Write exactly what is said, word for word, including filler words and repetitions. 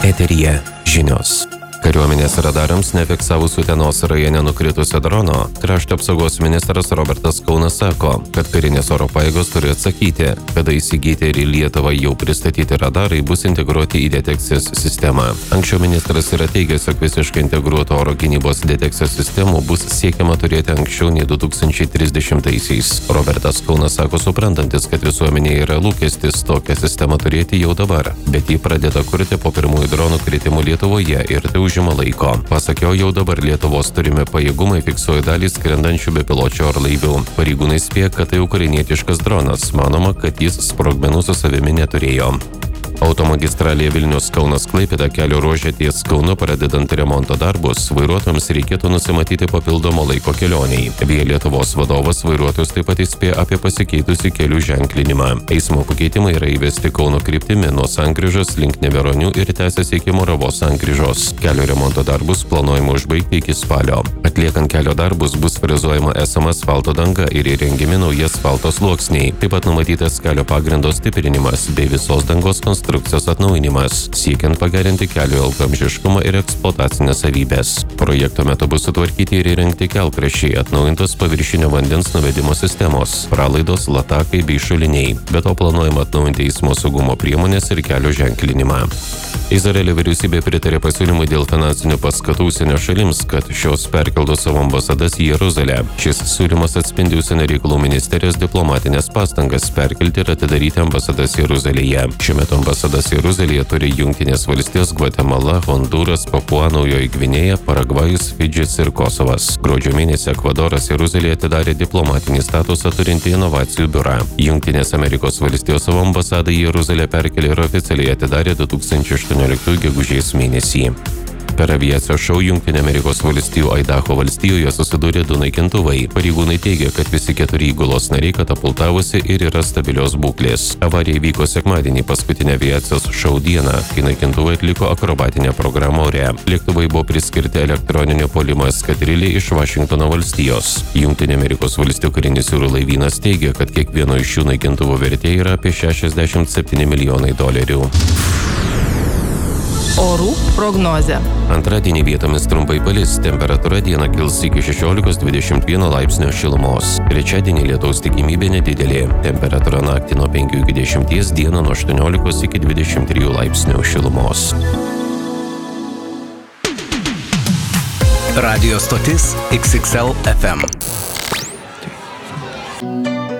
Eteryje žinios. Kariuomenės radarams nefiksavus Utenos rajone nukritusio drono, krašto apsaugos ministras Robertas Kaunas sako, kad karinės oro pajėgos turi atsakyti, kada įsigyti ir į Lietuvą jau pristatyti radarai bus integruoti į detekcijos sistemą. Anksčiau ministras yra teigęs, jog visiškai integruoto oro gynybos detekcijos sistemų bus siekiama turėti anksčiau nei du tūkstančiai trisdešimtaisiais. Robertas Kaunas sako suprantantis, kad visuomenėje yra lūkestis tokią sistemą turėti jau dabar, bet jį pradėta kurti po pirmųjų dronų kritimų Lietuvoje ir tai užima laiko. Pasakiau, jau dabar Lietuvos turimi pajėgumai fiksuoja dalį skrendančių bepiločių orlaivių. Pareigūnai spėja, kad tai ukrainietiškas dronas. Manoma, kad jis sprogmenų su savimi neturėjo. Automagistralėje Vilnius-Kaunas-Klaipėda kelio ruože ties Kaunu pradedant remonto darbus, vairuotojams reikėtų nusimatyti papildomo laiko kelioniai. Via Lietuvos vadovas vairuotojus taip pat įspėja apie pasikeitusių kelių ženklinimą. Eismo pakeitimai yra įvesti Kauno kryptimi nuo sankryžos link Neveronių ir tęsiasi iki Moravos sankryžos. Kelio remonto darbus planuojama užbaigti iki spalio. Atliekant kelio darbus bus frezuojama esama asfalto danga ir įrengiami nauji asfalto sluoksniai. Taip pat numatytas kelio pagrindo stiprinimas bei visos dangos konstrukcijos konstrukcijos atnaujinimas, siekiant pagerinti kelio ilgaamžiškumą ir eksploatacinės savybės. Projekto metu bus sutvarkyti ir įrengti kelkraščiai, atnaujintos paviršinio vandens nuvedimo sistemos, pralaidos, latakai bei šuliniai. Be to planuojama atnaujinti eismo saugumo priemonės ir kelio ženklinimą. Izraelio vyriausybė pritarė pasiūlymui dėl finansinių paskatų užsienio šalims, kad šios perkeltų savo ambasadas į Jeruzalę. Šis siūlymas atspindi užsienio reikalų ministerijos diplomatinės pastangas perkelti ir atidaryti ambasadas Jeruzalėje. Šiuo metu ambasadas Jeruzalėje turi Jungtinės valstijos, Gvatemala, Honduras, Papua Naujoji Gvinėja, Paragvajus, Fidžis ir Kosovas. Gruodžio mėnesį Ekvadoras Jeruzalėje atidarė diplomatinį statusą turintį inovacijų biurą. Jungtinės Amerikos valstijos savo ambasadą į Jeruzalę perkelė ir oficialiai atidarė du tūkstančiai aštuonioliktųjų gegužės mėnesį. Per aviacijos šou Jungtinių Amerikos valstijų Aidaho valstijoje susidūrė du naikintuvai. Pareigūnai teigia, kad visi keturi įgulos nariai katapultavosi ir yra stabilios būklės. Avarija įvyko sekmadienį, paskutinę aviacijos šou dieną, kai naikintuvai atliko akrobatinę programą ore. Lėktuvai buvo priskirti elektroninio puolimo eskadrilei iš Vašingtono valstijos. Jungtinių Amerikos valstijų karinis jūrų laivynas teigia, kad kiekvieno iš šių naikintuvų vertė yra apie šešiasdešimt septyni milijonai dolerių. Orų prognozė. Antradienį vietomis trumpai palis, temperatūra dieną kils iki šešiolikos dvidešimt vieno laipsnio šilumos. Trečiadienį lietaus tikimybė nedidelė. Temperatūra naktį nuo penkių iki dešimties, dieną nuo aštuoniolikos iki dvidešimt trijų laipsnių šilumos. Radio stotis X X L F M.